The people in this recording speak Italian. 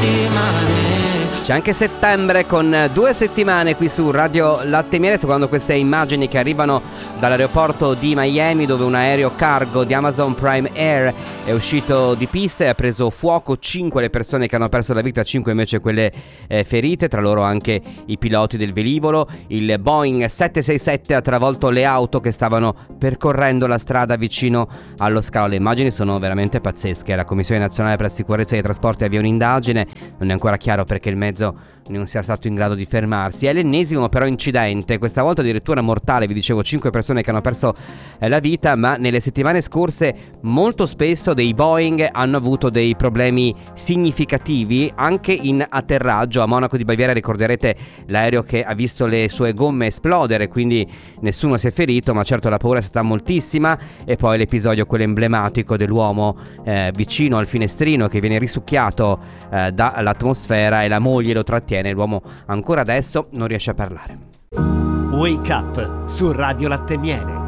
settimane. C'è anche settembre con 2 settimane qui su Radio Latte e Miele, secondo queste immagini che arrivano dall'aeroporto di Miami, dove un aereo cargo di Amazon Prime Air è uscito di pista e ha preso fuoco. 5 le persone che hanno perso la vita, 5 invece quelle ferite, tra loro anche i piloti del velivolo. Il Boeing 767 ha travolto le auto che stavano percorrendo la strada vicino allo scalo. Le immagini sono veramente pazzesche. La Commissione Nazionale per la Sicurezza dei Trasporti avvia un'indagine, non è ancora chiaro perché il mezzo non sia stato in grado di fermarsi. È l'ennesimo però incidente, questa volta addirittura mortale. Vi dicevo 5 persone che hanno perso la vita, ma nelle settimane scorse molto spesso dei Boeing hanno avuto dei problemi significativi anche in atterraggio. A Monaco di Baviera ricorderete l'aereo che ha visto le sue gomme esplodere, quindi nessuno si è ferito, ma certo la paura è stata moltissima. E poi l'episodio quello emblematico dell'uomo vicino al finestrino che viene risucchiato dall'atmosfera e la moglie lo trattiene. L'uomo ancora adesso non riesce a parlare. Wake Up su Radio Latte e Miele.